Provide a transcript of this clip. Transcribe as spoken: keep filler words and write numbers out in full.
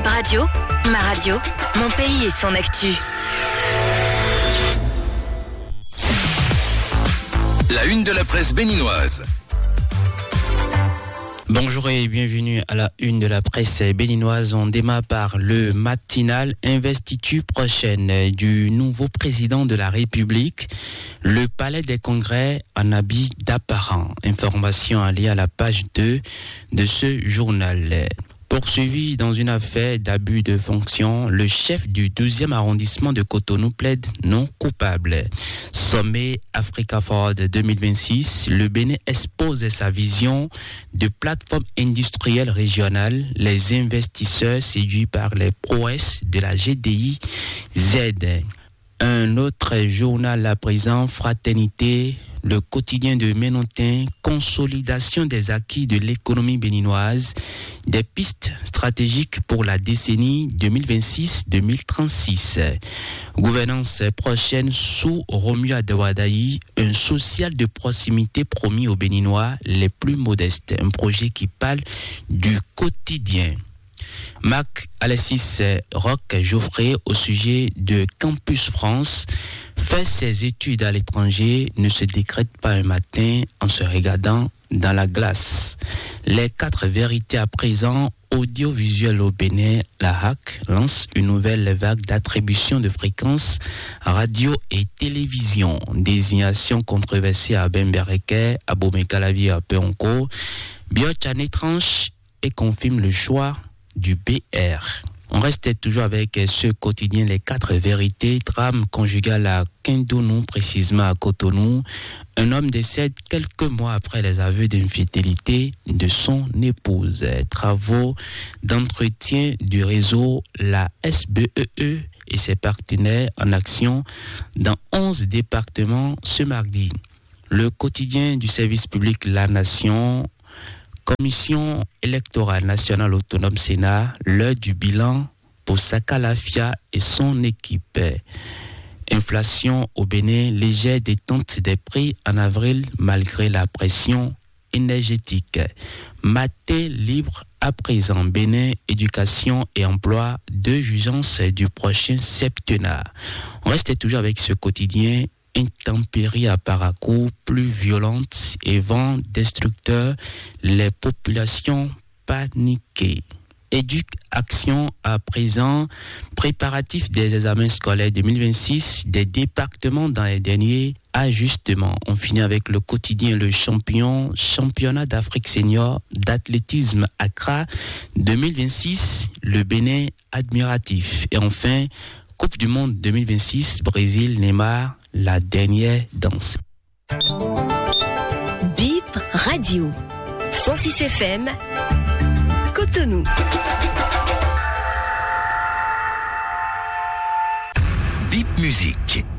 Radio, ma radio, mon pays et son actu. La une de la presse béninoise. Bonjour et bienvenue à la une de la presse béninoise. On démarre par le matinal. Investiture prochaine du nouveau président de la République. Le palais des congrès en habit d'apparent. Information alliée à la page deux de ce journal. Poursuivi dans une affaire d'abus de fonction, le chef du douzième arrondissement de Cotonou plaide non coupable. Sommet Africa Forward deux mille vingt-six, le Bénin expose sa vision de plateforme industrielle régionale. Les investisseurs séduits par les prouesses de la G D I Z. Un autre journal à présent, Fraternité, le quotidien de Ménontin, consolidation des acquis de l'économie béninoise, des pistes stratégiques pour la décennie deux mille vingt-six deux mille trente-six. Gouvernance prochaine sous Romuald Adewadayi, un social de proximité promis aux Béninois les plus modestes. Un projet qui parle du quotidien. Marc Alexis Roch Geoffrey au sujet de Campus France. Faire ses études à l'étranger ne se décrète pas un matin en se regardant dans la glace. Les quatre vérités à présent, audiovisuel au Bénin, la H A C lance une nouvelle vague d'attribution de fréquences radio et télévision. Désignation controversée à Bembereke, à Bomekalavi, à Peonko. Biochane tranche et confirme le choix du B R. On reste toujours avec ce quotidien, les quatre vérités, drame conjugal à Kindonou, précisément à Cotonou. Un homme décède quelques mois après les aveux d'infidélité de son épouse. Travaux d'entretien du réseau, la S B E E et ses partenaires en action dans onze départements ce mardi. Le quotidien du service public La Nation, Commission électorale nationale autonome Sénat, l'heure du bilan pour Saka Lafia et son équipe. Inflation au Bénin, légère détente des prix en avril malgré la pression énergétique. Matin libre à présent, Bénin, éducation et emploi, deux jugeances du prochain septennat. On reste toujours avec ce quotidien. Intempéries à Parakou, plus violentes et vents destructeurs, les populations paniquées. Éduc Action à présent, préparatifs des examens scolaires deux mille vingt-six, des départements dans les derniers ajustements. On finit avec le quotidien Le Champion, championnat d'Afrique senior d'athlétisme Accra deux mille vingt-six, le Bénin admiratif. Et enfin, Coupe du Monde deux mille vingt-six, Brésil, Neymar, la dernière danse. Bip Radio, cent six F M, Cotonou. Bip Musique.